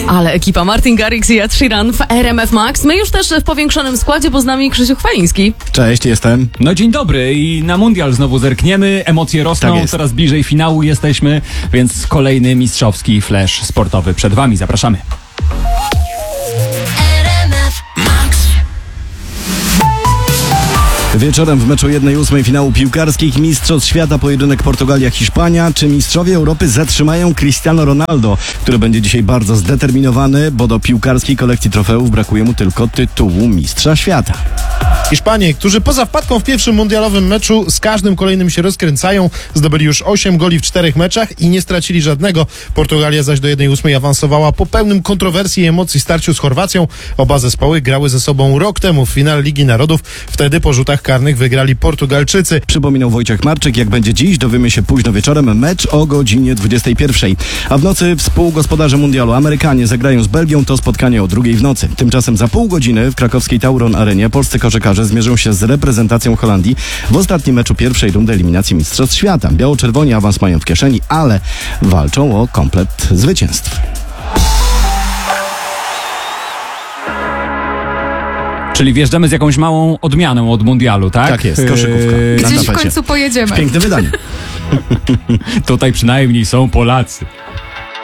Ale ekipa Martin Garrix i Ed Sheeran w RMF Max. My już też w powiększonym składzie, bo z nami Krzysiu Chwaliński. Cześć, jestem. No dzień dobry i na mundial znowu zerkniemy, emocje rosną, Tak coraz bliżej finału jesteśmy, więc kolejny mistrzowski flash sportowy przed wami, zapraszamy. Wieczorem w meczu 1/8 finału piłkarskich Mistrzostw Świata pojedynek Portugalia-Hiszpania. Czy mistrzowie Europy zatrzymają Cristiano Ronaldo, który będzie dzisiaj bardzo zdeterminowany, bo do piłkarskiej kolekcji trofeów brakuje mu tylko tytułu Mistrza Świata. Hiszpanie, którzy poza wpadką w pierwszym mundialowym meczu z każdym kolejnym się rozkręcają, zdobyli już 8 goli w 4 meczach i nie stracili żadnego. Portugalia zaś do 1/8 awansowała po pełnym kontrowersji i emocji starciu z Chorwacją. Oba zespoły grały ze sobą rok temu w finale Ligi Narodów. Wtedy po rzutach karnych wygrali Portugalczycy. Przypominał Wojciech Marczyk, jak będzie dziś, dowiemy się późno wieczorem, mecz o godzinie 21. A w nocy współgospodarze mundialu Amerykanie zagrają z Belgią, to spotkanie o 2 w nocy. Tymczasem za pół godziny w krakowskiej Tauron Arenie polscy koszykarze zmierzą się z reprezentacją Holandii w ostatnim meczu pierwszej rundy eliminacji Mistrzostw Świata. Biało-czerwoni awans mają w kieszeni, ale walczą o komplet zwycięstw. Czyli wjeżdżamy z jakąś małą odmianą od mundialu, tak? Tak jest, koszykówka. Na Gdzieś w tapecie. końcu pojedziemy. Piękne wydanie. Tutaj przynajmniej są Polacy.